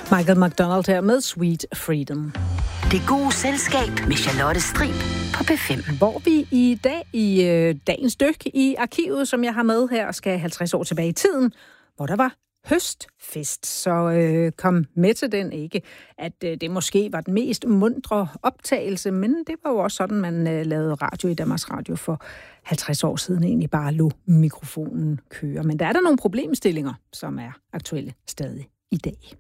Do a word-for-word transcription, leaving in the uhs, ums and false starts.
Michael McDonald her med Sweet Freedom. Det gode selskab med Charlotte Strib på P fem. Hvor vi i dag i øh, dagens dyk i arkivet, som jeg har med her, skal halvtreds år tilbage i tiden, hvor der var høstfest. Så øh, kom med til den, ikke at øh, det måske var den mest mundre optagelse, men det var jo også sådan, man øh, lavede radio i Danmarks Radio for halvtreds år siden, egentlig bare lå mikrofonen køre. Men der er der nogle problemstillinger, som er aktuelle stadig i dag.